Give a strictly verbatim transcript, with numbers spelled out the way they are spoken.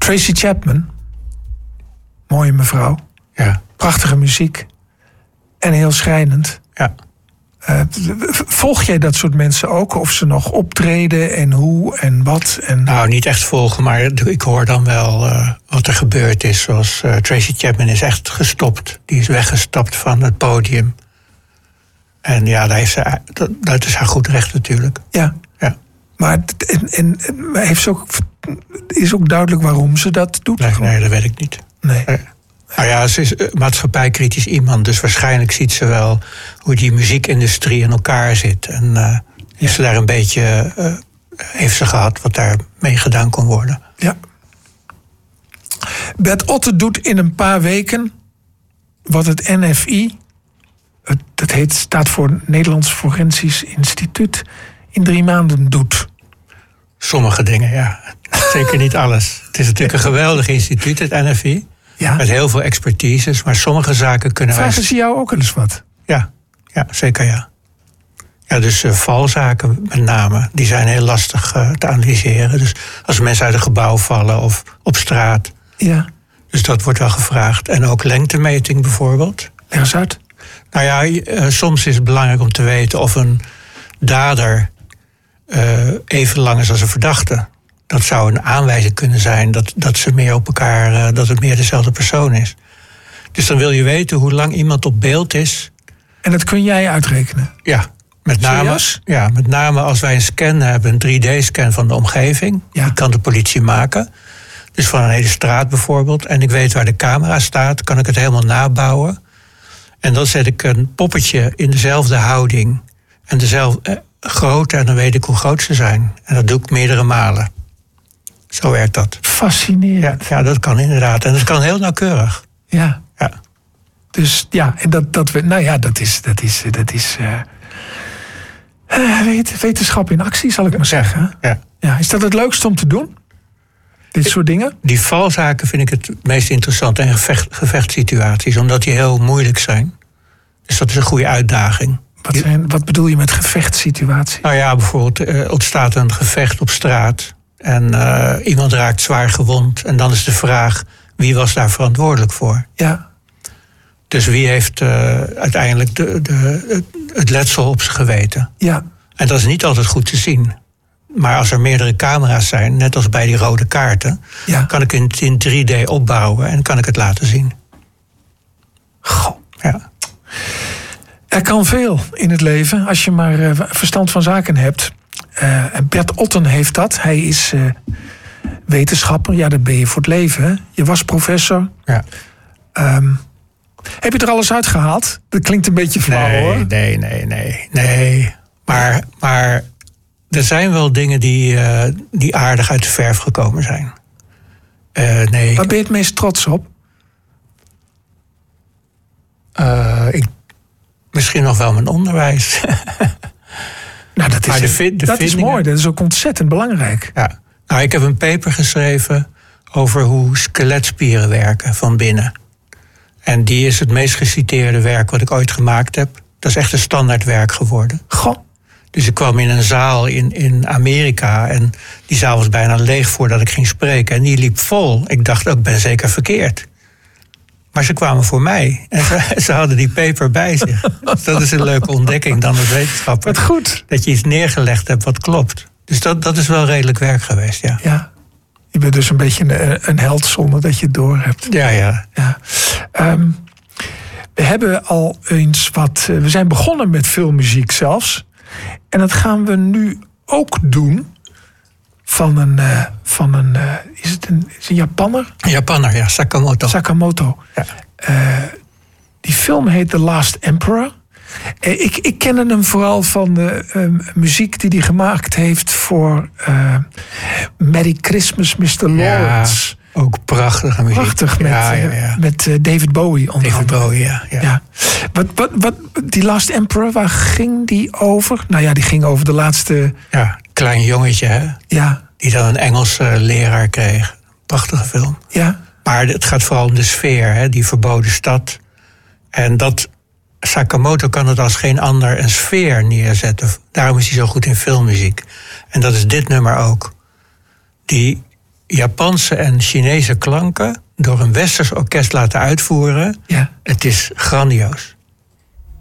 Tracy Chapman. Mooie mevrouw. Ja. Prachtige muziek. En heel schrijnend. Ja. Uh, volg jij dat soort mensen ook? Of ze nog optreden en hoe en wat? En... Nou, niet echt volgen, maar ik hoor dan wel uh, wat er gebeurd is. Zoals uh, Tracy Chapman is echt gestopt. Die is weggestapt van het podium. En ja, daar heeft ze, dat, dat is haar goed recht natuurlijk. Ja. Ja. Maar en, en, heeft ze ook, is ook duidelijk waarom ze dat doet? Nee, nee dat weet ik niet. Nee. nee. Nou ja, ze is maatschappijkritisch iemand. Dus waarschijnlijk ziet ze wel hoe die muziekindustrie in elkaar zit. En uh, heeft ze daar een beetje uh, heeft ze gehad wat daar mee gedaan kon worden. Ja. Bert Otten doet in een paar weken wat het N F I, het, dat heet, staat voor Nederlands Forensisch Instituut, in drie maanden doet. Sommige dingen, ja. Zeker niet alles. Het is natuurlijk een geweldig instituut, het N F I. Ja. Met heel veel expertises, maar sommige zaken kunnen wij... Vragen ze jou ook eens wat? Ja, ja zeker ja. Ja, dus uh, valzaken met name, die zijn heel lastig uh, te analyseren. Dus als mensen uit een gebouw vallen of op straat. Ja. Dus dat wordt wel gevraagd. En ook lengtemeting bijvoorbeeld. Leg eens uit. Nou ja, uh, soms is het belangrijk om te weten of een dader uh, even lang is als een verdachte. Dat zou een aanwijzing kunnen zijn dat, dat ze meer op elkaar, uh, dat het meer dezelfde persoon is. Dus dan wil je weten hoe lang iemand op beeld is. En dat kun jij uitrekenen? Ja, met name, ja, met name als wij een scan hebben, een drie D-scan van de omgeving. Ja. Die kan de politie maken. Dus van een hele straat bijvoorbeeld. En ik weet waar de camera staat, kan ik het helemaal nabouwen. En dan zet ik een poppetje in dezelfde houding en dezelfde eh, grootte. En dan weet ik hoe groot ze zijn. En dat doe ik meerdere malen. Zo werkt dat. Fascinerend. Ja, ja, dat kan inderdaad. En dat kan heel nauwkeurig. Ja. Ja. Dus ja, en dat, dat we, nou ja, dat is, dat is, dat is uh, uh, weet, wetenschap in actie, zal ik maar zeggen. Ja. Ja, is dat het leukste om te doen? Dit soort dingen? Die valzaken vind ik het meest interessant en gevecht, gevechtssituaties, omdat die heel moeilijk zijn. Dus dat is een goede uitdaging. Wat, zijn, wat bedoel je met gevechtssituaties? Nou ja, bijvoorbeeld uh, ontstaat een gevecht op straat en uh, iemand raakt zwaar gewond. En dan is de vraag, wie was daar verantwoordelijk voor? Ja. Dus wie heeft uh, uiteindelijk de, de, het letsel op zijn geweten? Ja. En dat is niet altijd goed te zien. Maar als er meerdere camera's zijn, net als bij die rode kaarten, ja. kan ik het in drie D opbouwen en kan ik het laten zien. Goh. Ja. Er kan veel in het leven als je maar uh, verstand van zaken hebt. Uh, Bert Otten heeft dat. Hij is uh, wetenschapper. Ja, dat ben je voor het leven. Hè? Je was professor. Ja. Um, heb je er alles uitgehaald? Dat klinkt een beetje flauw, nee, hoor. Nee, nee, nee, nee. Maar, maar er zijn wel dingen die, uh, die aardig uit de verf gekomen zijn. Uh, nee. Waar ben je het meest trots op? Uh, ik, misschien nog wel mijn onderwijs. Nou, dat is, de vind, de dat is mooi. Dat is ook ontzettend belangrijk. Ja. Nou, ik heb een paper geschreven over hoe skeletspieren werken van binnen. En die is het meest geciteerde werk wat ik ooit gemaakt heb. Dat is echt een standaardwerk geworden. Goh. Dus ik kwam in een zaal in, in Amerika en die zaal was bijna leeg voordat ik ging spreken. En die liep vol. Ik dacht, ook, ik ben zeker verkeerd. Maar ze kwamen voor mij. En ze, ze hadden die paper bij zich. Dus dat is een leuke ontdekking dan als wetenschapper. Wat goed. Dat je iets neergelegd hebt wat klopt. Dus dat, dat is wel redelijk werk geweest, ja. Ja. Je bent dus een beetje een, een held zonder dat je het door hebt. Ja, ja. ja. Um, we hebben al eens wat... We zijn begonnen met filmmuziek zelfs. En dat gaan we nu ook doen van een... Uh, van een uh, is, het een is het een Japanner? Een Japanner, ja. Sakamoto. Sakamoto. Ja. Uh, die film heet The Last Emperor. Uh, ik, ik ken hem vooral van de uh, muziek die hij gemaakt heeft voor uh, Merry Christmas, mister Lawrence. Ja, ook prachtige muziek. Prachtig met, ja, ja, ja. met uh, David Bowie. Onder David Bowie, ja. ja. ja. Wat, wat, wat, die Last Emperor, waar ging die over? Nou ja, die ging over de laatste... Ja, klein jongetje, hè? Ja. Die dan een Engelse leraar kreeg. Prachtige film. Ja. Maar het gaat vooral om de sfeer, hè? Die verboden stad. En dat... Sakamoto kan het als geen ander een sfeer neerzetten. Daarom is hij zo goed in filmmuziek. En dat is dit nummer ook. Die, Japanse en Chinese klanken door een westers orkest laten uitvoeren. Ja. Het is grandioos.